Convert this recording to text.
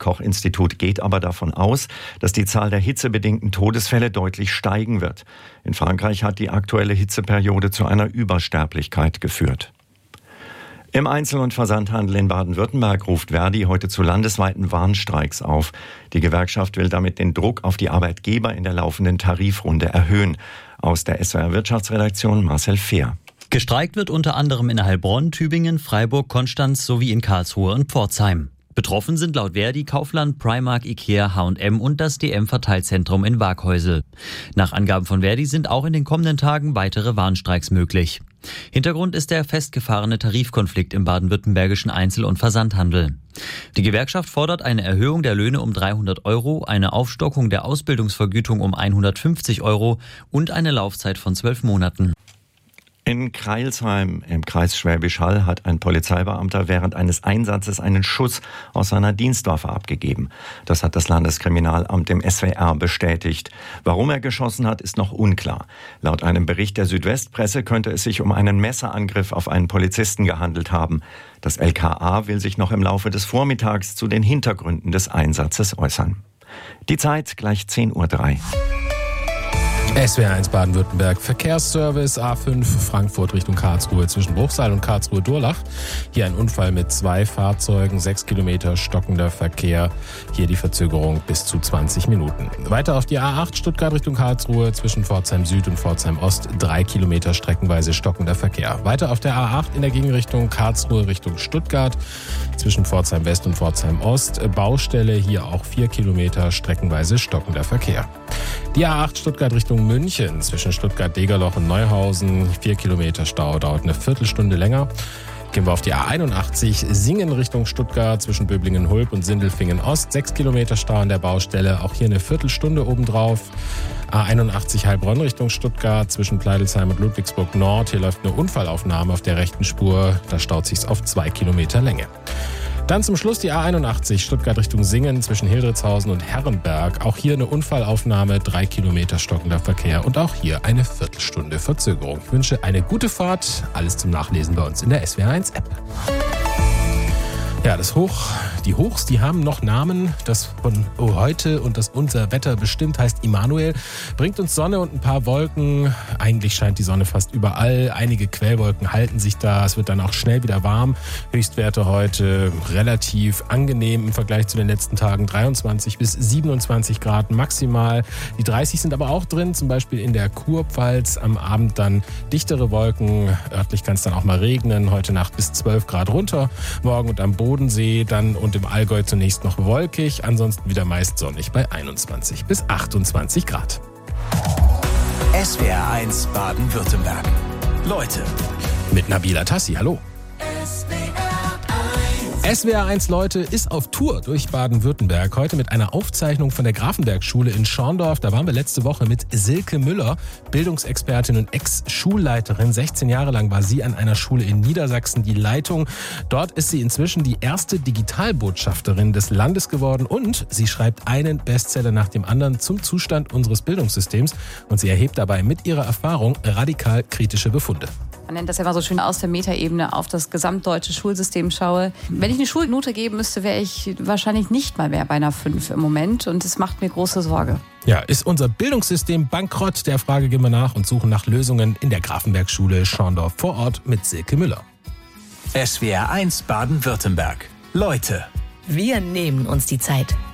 Robert-Koch-Institut geht aber davon aus, dass die Zahl der hitzebedingten Todesfälle deutlich steigen wird. In Frankreich hat die aktuelle Hitzeperiode zu einer Übersterblichkeit geführt. Im Einzel- und Versandhandel in Baden-Württemberg ruft Verdi heute zu landesweiten Warnstreiks auf. Die Gewerkschaft will damit den Druck auf die Arbeitgeber in der laufenden Tarifrunde erhöhen. Aus der SWR-Wirtschaftsredaktion Marcel Fehr. Gestreikt wird unter anderem in Heilbronn, Tübingen, Freiburg, Konstanz sowie in Karlsruhe und Pforzheim. Betroffen sind laut Verdi Kaufland, Primark, Ikea, H&M und das DM-Verteilzentrum in Waghäusel. Nach Angaben von Verdi sind auch in den kommenden Tagen weitere Warnstreiks möglich. Hintergrund ist der festgefahrene Tarifkonflikt im baden-württembergischen Einzel- und Versandhandel. Die Gewerkschaft fordert eine Erhöhung der Löhne um 300 €, eine Aufstockung der Ausbildungsvergütung um 150 € und eine Laufzeit von 12 Monaten. In Crailsheim im Kreis Schwäbisch Hall hat ein Polizeibeamter während eines Einsatzes einen Schuss aus seiner Dienstwaffe abgegeben. Das hat das Landeskriminalamt dem SWR bestätigt. Warum er geschossen hat, ist noch unklar. Laut einem Bericht der Südwestpresse könnte es sich um einen Messerangriff auf einen Polizisten gehandelt haben. Das LKA will sich noch im Laufe des Vormittags zu den Hintergründen des Einsatzes äußern. Die Zeit gleich 10:03 Uhr. SWR1 Baden-Württemberg Verkehrsservice A5 Frankfurt Richtung Karlsruhe zwischen Bruchsal und Karlsruhe-Durlach. Hier ein Unfall mit 2 Fahrzeugen, 6 Kilometer stockender Verkehr. Hier die Verzögerung bis zu 20 Minuten. Weiter auf die A8 Stuttgart Richtung Karlsruhe zwischen Pforzheim Süd und Pforzheim Ost 3 Kilometer streckenweise stockender Verkehr. Weiter auf der A8 in der Gegenrichtung Karlsruhe Richtung Stuttgart zwischen Pforzheim West und Pforzheim Ost. Baustelle, hier auch 4 Kilometer streckenweise stockender Verkehr. Die A8 Stuttgart Richtung München zwischen Stuttgart-Degerloch und Neuhausen. 4 Kilometer Stau, dauert eine Viertelstunde länger. Gehen wir auf die A81 Singen Richtung Stuttgart zwischen Böblingen-Hulb und Sindelfingen-Ost. 6 Kilometer Stau an der Baustelle, auch hier eine Viertelstunde obendrauf. A81 Heilbronn Richtung Stuttgart zwischen Pleidelsheim und Ludwigsburg Nord. Hier läuft eine Unfallaufnahme auf der rechten Spur. Da staut sich's auf 2 Kilometer Länge. Dann zum Schluss die A81 Stuttgart Richtung Singen zwischen Hildritzhausen und Herrenberg. Auch hier eine Unfallaufnahme, 3 Kilometer stockender Verkehr und auch hier eine Viertelstunde Verzögerung. Ich wünsche eine gute Fahrt. Alles zum Nachlesen bei uns in der SWR1 App. Ja, die Hochs, die haben noch Namen. Das von heute und das unser Wetter bestimmt heißt Immanuel. Bringt uns Sonne und ein paar Wolken. Eigentlich scheint die Sonne fast überall. Einige Quellwolken halten sich da. Es wird dann auch schnell wieder warm. Höchstwerte heute relativ angenehm im Vergleich zu den letzten Tagen. 23 bis 27 Grad maximal. Die 30 sind aber auch drin, zum Beispiel in der Kurpfalz. Am Abend dann dichtere Wolken. Örtlich kann es dann auch mal regnen. Heute Nacht bis 12 Grad runter. Morgen und am Bodensee dann und im Allgäu zunächst noch wolkig, ansonsten wieder meist sonnig bei 21 bis 28 Grad. SWR1 Baden-Württemberg. Leute. Mit Nabila Tassi, hallo. SWR1 Leute ist auf Tour durch Baden-Württemberg. Heute mit einer Aufzeichnung von der Grafenberg-Schule in Schorndorf. Da waren wir letzte Woche mit Silke Müller, Bildungsexpertin und Ex-Schulleiterin. 16 Jahre lang war sie an einer Schule in Niedersachsen die Leitung. Dort ist sie inzwischen die erste Digitalbotschafterin des Landes geworden und sie schreibt einen Bestseller nach dem anderen zum Zustand unseres Bildungssystems. Und sie erhebt dabei mit ihrer Erfahrung radikal kritische Befunde. Man nennt das ja mal so schön aus der Metaebene auf das gesamtdeutsche Schulsystem schaue. Wenn ich eine Schulnote geben müsste, wäre ich wahrscheinlich nicht mal mehr bei einer 5 im Moment. Und das macht mir große Sorge. Ja, ist unser Bildungssystem bankrott? Der Frage gehen wir nach und suchen nach Lösungen in der Grafenberg-Schule Schorndorf vor Ort mit Silke Müller. SWR1 Baden-Württemberg. Leute. Wir nehmen uns die Zeit.